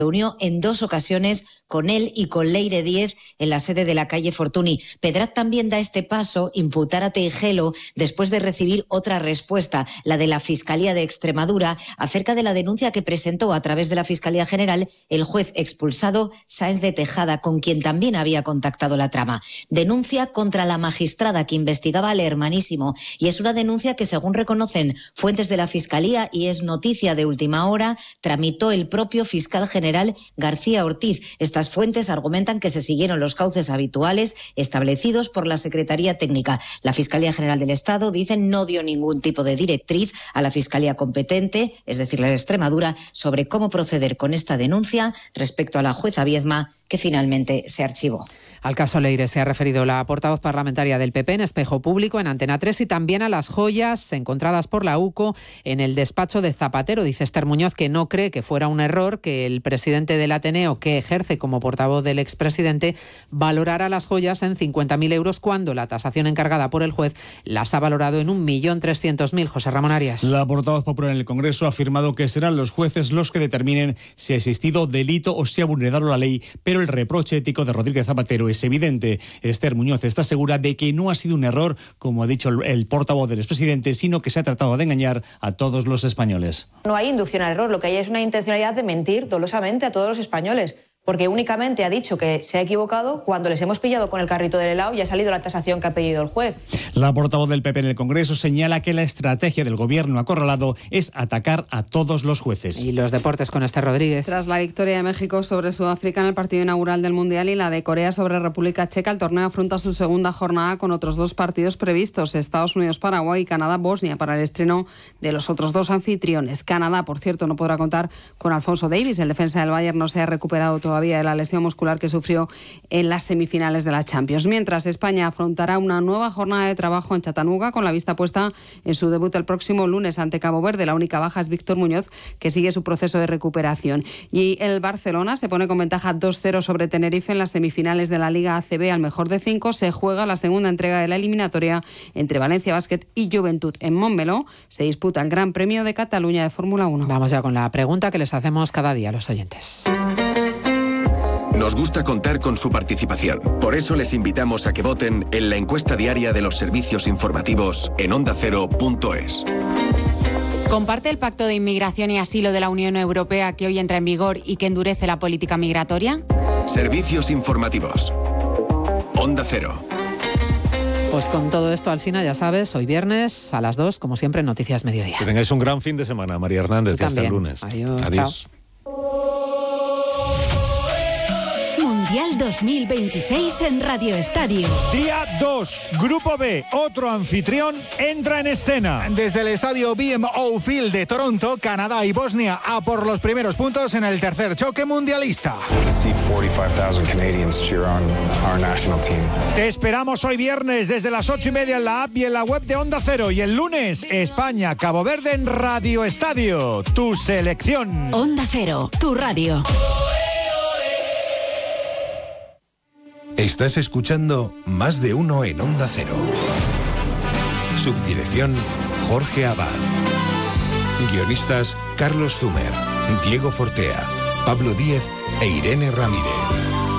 reunió en 2 ocasiones con él y con Leire Díez en la sede de la calle Fortuny. Pedraz también da este paso, imputar a Tejero, después de recibir otra respuesta, la de la Fiscalía de Extremadura, acerca de la denuncia que presentó a través de la Fiscalía General el juez expulsado Sáenz de Tejada, con quien también había contactado la trama. Denuncia contra la magistrada que investigaba al hermanísimo, y es una denuncia que, según reconocen fuentes de la Fiscalía y es noticia de última hora, tramitó el propio fiscal general García Ortiz. Estas fuentes argumentan que se siguieron los cauces habituales establecidos por la Secretaría Técnica. La Fiscalía General del Estado, dicen, no dio ningún tipo de directriz a la Fiscalía competente, es decir, la de Extremadura, sobre cómo proceder con esta denuncia respecto a la jueza Viedma, que finalmente se archivó. Al caso Leire se ha referido la portavoz parlamentaria del PP en Espejo Público, en Antena 3, y también a las joyas encontradas por la UCO en el despacho de Zapatero. Dice Esther Muñoz que no cree que fuera un error que el presidente del Ateneo, que ejerce como portavoz del expresidente, valorara las joyas en 50.000 euros cuando la tasación encargada por el juez las ha valorado en 1.300.000. José Ramón Arias. La portavoz popular en el Congreso ha afirmado que serán los jueces los que determinen si ha existido delito o si ha vulnerado la ley, pero el reproche ético de Rodríguez Zapatero es evidente. Esther Muñoz está segura de que no ha sido un error, como ha dicho el portavoz del expresidente, sino que se ha tratado de engañar a todos los españoles. No hay inducción al error, lo que hay es una intencionalidad de mentir dolosamente a todos los españoles, porque únicamente ha dicho que se ha equivocado cuando les hemos pillado con el carrito del helado y ha salido la tasación que ha pedido el juez. La portavoz del PP en el Congreso señala que la estrategia del gobierno acorralado es atacar a todos los jueces. Y los deportes con Esther Rodríguez. Tras la victoria de México sobre Sudáfrica en el partido inaugural del Mundial y la de Corea sobre República Checa, el torneo afronta su segunda jornada con otros 2 partidos previstos: Estados Unidos-Paraguay y Canadá-Bosnia, para el estreno de los otros 2 anfitriones. Canadá, por cierto, no podrá contar con Alfonso Davies. El defensa del Bayern no se ha recuperado todavía de la lesión muscular que sufrió en las semifinales de la Champions. Mientras, España afrontará una nueva jornada de trabajo en Chattanooga, con la vista puesta en su debut el próximo lunes ante Cabo Verde. La única baja es Víctor Muñoz, que sigue su proceso de recuperación. Y el Barcelona se pone con ventaja 2-0 sobre Tenerife en las semifinales de la Liga ACB. Al mejor de 5 se juega la segunda entrega de la eliminatoria entre Valencia Basket y Joventut. En Montmeló se disputa el Gran Premio de Cataluña de Fórmula 1. Vamos ya con la pregunta que les hacemos cada día a los oyentes. Nos gusta contar con su participación. Por eso les invitamos a que voten en la encuesta diaria de los servicios informativos en ondacero.es. ¿Comparte el Pacto de Inmigración y Asilo de la Unión Europea que hoy entra en vigor y que endurece la política migratoria? Servicios informativos. Onda Cero. Pues con todo esto, Alsina, ya sabes, hoy viernes a las 2, como siempre, Noticias Mediodía. Que tengáis un gran fin de semana, María Hernández. Tú hasta el también. lunes. Adiós. Adiós. Chao. Mundial 2026 en Radio Estadio. Día 2, Grupo B, otro anfitrión entra en escena. Desde el estadio BMO Field de Toronto, Canadá y Bosnia a por los primeros puntos en el tercer choque mundialista. Te esperamos hoy viernes desde las 8:30 en la app y en la web de Onda Cero. Y el lunes, España, Cabo Verde en Radio Estadio. Tu selección. Onda Cero, tu radio. Estás escuchando Más de Uno en Onda Cero. Subdirección Jorge Abad. Guionistas Carlos Zumer, Diego Fortea, Pablo Díez e Irene Ramírez.